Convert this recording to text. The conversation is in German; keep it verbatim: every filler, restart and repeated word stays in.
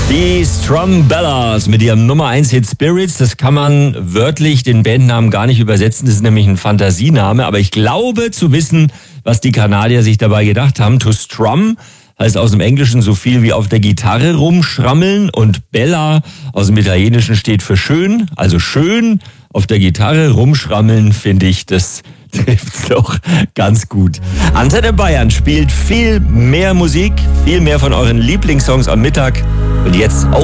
Die Strumbellas mit ihrem Nummer eins Hit Spirits, das kann man wörtlich den Bandnamen gar nicht übersetzen, das ist nämlich ein Fantasiename, aber ich glaube zu wissen, was die Kanadier sich dabei gedacht haben. To strum heißt aus dem Englischen so viel wie auf der Gitarre rumschrammeln und Bella aus dem Italienischen steht für schön, also schön auf der Gitarre rumschrammeln, finde ich, das trifft's doch ganz gut. Antenne Bayern spielt viel mehr Musik, viel mehr von euren Lieblingssongs am Mittag und jetzt